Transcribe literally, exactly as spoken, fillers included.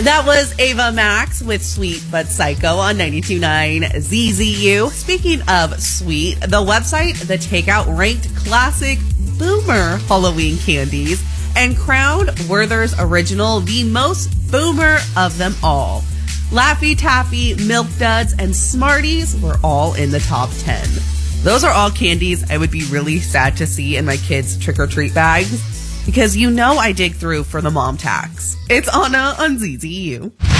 That was Ava Max with Sweet But Psycho on ninety-two point nine Z Z U. Speaking of sweet, the website The Takeout ranked classic boomer Halloween candies and crowned Werther's Original the most boomer of them all. Laffy Taffy, Milk Duds, and Smarties were all in the top ten. Those are all candies I would be really sad to see in my kids' trick-or-treat bags, because you know I dig through for the mom tax. It's Anna on Z Z U.